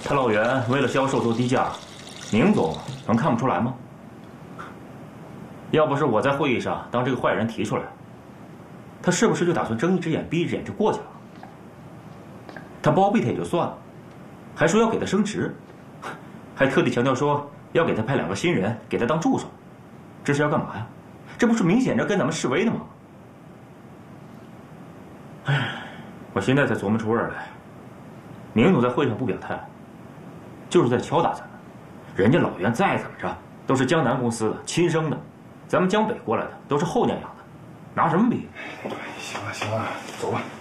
大老袁为了销售做低价，宁总能看不出来吗？要不是我在会议上当这个坏人提出来，他是不是就打算睁一只眼闭一只眼就过去了？他包庇他也就算了，还说要给他升职，还特地强调说要给他派2个新人给他当助手，这是要干嘛呀？这不是明显着跟咱们示威的吗？哎，我现在才琢磨出味儿来，宁总在会上不表态，就是在敲打咱们。人家老袁再怎么着都是江南公司的亲生的，咱们江北过来的都是后娘养的，拿什么比？ 行了行了，走吧。